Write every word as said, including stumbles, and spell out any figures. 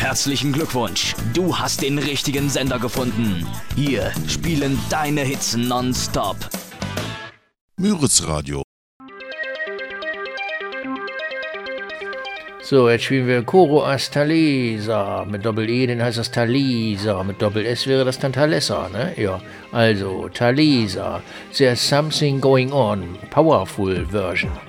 Herzlichen Glückwunsch, du hast den richtigen Sender gefunden. Hier spielen deine Hits nonstop. Müritz Radio. So, jetzt spielen wir Coro Astalesa mit Doppel-E, dann heißt das Talisa. Mit Doppel-S wäre das dann Thalessa, ne? Ja, also Talisa. There's something going on. Powerful version.